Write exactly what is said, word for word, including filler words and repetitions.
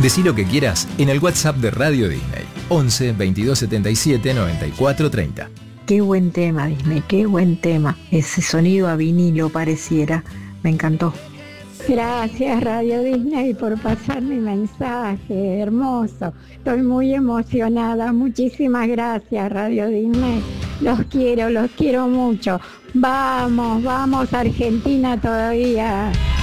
Decí lo que quieras en el WhatsApp de Radio Disney. once veintidós setenta y siete noventa y cuatro treinta. Qué buen tema, Disney, qué buen tema. Ese sonido a vinilo pareciera. Me encantó. Gracias Radio Disney por pasar mi mensaje, hermoso. Estoy muy emocionada. Muchísimas gracias Radio Disney. Los quiero, los quiero mucho. Vamos, vamos Argentina todavía.